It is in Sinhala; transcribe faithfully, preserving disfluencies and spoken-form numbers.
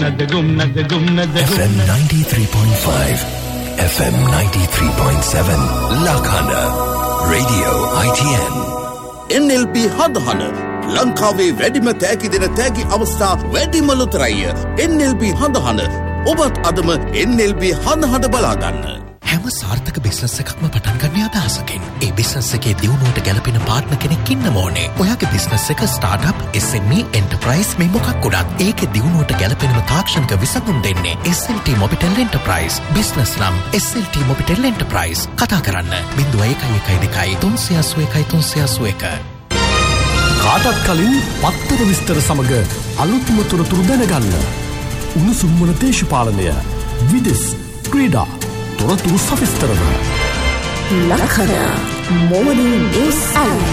gumnada gumnada gumnada F M ninety-three point five F M ninety-three point seven Lakana Radio I T N N L P හදහන ලංකාවේ වැඩිම තෑගි දෙන තෑගි අවස්ථා වැඩිම ලොතරැය N L P හදහන ඔබත් අදම N L P හදහන බලා ගන්න. හැම සාර්ථක බිස්නස් එකක්ම පටන් ගන්න අදහසකින්. ඒ බිස්නස් එකේ දියුණුවට ගැලපෙන පාර්ට්නර් කෙනෙක් ඉන්න ඕනේ. ඔයාගේ බිස්නස් එක startup, S M E, enterprise මේ මොකක් වුණත් ඒකේ දියුණුවට ගැලපෙන තාක්ෂණික විසඳුම් දෙන්නේ S L T Mobitel Enterprise. Business නම් S L T Mobitel Enterprise. කතා කරන්න zero one one two three eight eight three eight one. කාටත් කලින් පත්තර විස්තර සමග අලුත්ම තොරතුරු දැනගන්න. උණුසුම් වන දේශපාලනය, විදෙස්, ක්‍රීඩා, තොරතුරු සවිස්තරව. ලක්හන මොවනින් නිවුස්